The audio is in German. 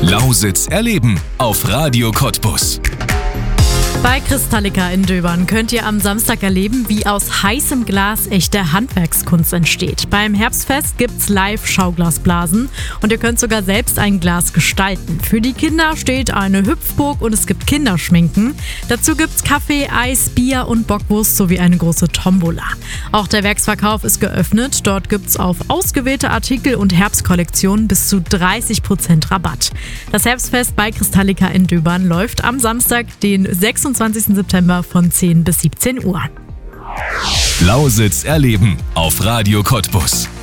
Lausitz erleben auf Radio Cottbus. Bei Kristallica in Döbern könnt ihr am Samstag erleben, wie aus heißem Glas echte Handwerkskunst entsteht. Beim Herbstfest gibt's Live-Schauglasblasen und ihr könnt sogar selbst ein Glas gestalten. Für die Kinder steht eine Hüpfburg und es gibt Kinderschminken. Dazu gibt's Kaffee, Eis, Bier und Bockwurst sowie eine große Tombola. Auch der Werksverkauf ist geöffnet. Dort gibt's auf ausgewählte Artikel und Herbstkollektionen bis zu 30% Rabatt. Das Herbstfest bei Kristallica in Döbern läuft am Samstag, den 26. September von 10 bis 17 Uhr. Lausitz erleben auf Radio Cottbus.